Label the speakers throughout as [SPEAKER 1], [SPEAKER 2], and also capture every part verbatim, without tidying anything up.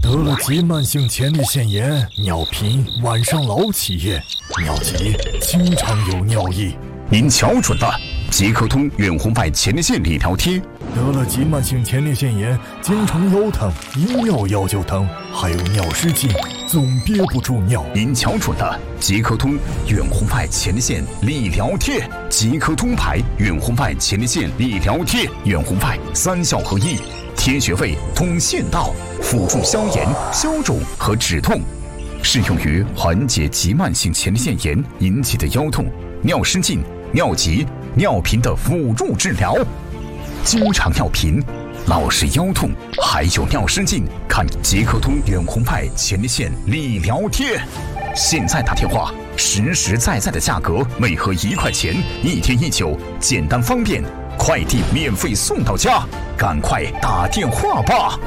[SPEAKER 1] 得了急慢性前列腺炎、尿频、晚上老起夜、尿急，经常有尿意。
[SPEAKER 2] 您瞧准了，即刻通远红外前列腺理疗贴。
[SPEAKER 1] 得了急慢性前列腺炎，经常腰疼，一尿腰就疼，还有尿失禁，总憋不住尿。
[SPEAKER 2] 您瞧准了，即刻通远红外前列腺理疗贴。即刻通牌远红外前列腺理疗贴，远红外三效合一，贴穴位，通腺道，辅助消炎、消肿和止痛，适用于缓解急慢性前列腺炎引起的腰痛、尿失禁、尿急、尿频的辅助治疗。经常尿频、老是腰痛，还有尿失禁，看即刻通远红外前列腺理疗贴。现在打电话，实实在在的价格，每盒一块钱，一天一酒，简单方便，快递免费送到家，赶快打电话吧！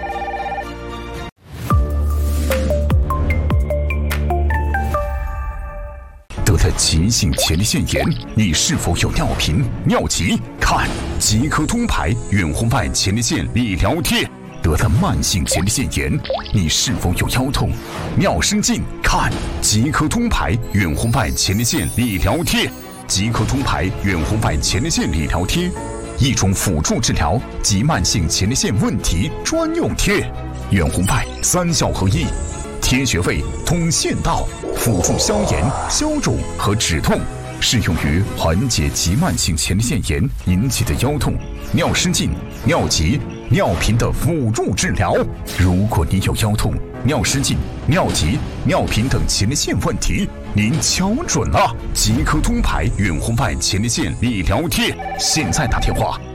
[SPEAKER 2] 得了急性前列腺炎，你是否有尿频、尿急？看即刻通牌远红外前列腺理疗贴。得了慢性前列腺炎，你是否有腰痛、尿失禁？看即刻通牌远红外前列腺理疗贴。即刻通牌远红外前列腺理疗贴，一种辅助治疗急慢性前列腺问题专用贴。远红外三效合一，贴穴位，通腺道，辅助消炎、消肿和止痛，适用于缓解急慢性前列腺炎引起的腰痛、尿失禁、尿急、尿频的辅助治疗。如果你有腰痛、尿失禁、尿急、尿频等前列腺问题，您瞧准了，即刻通牌远红外前列腺理疗贴。现在打电话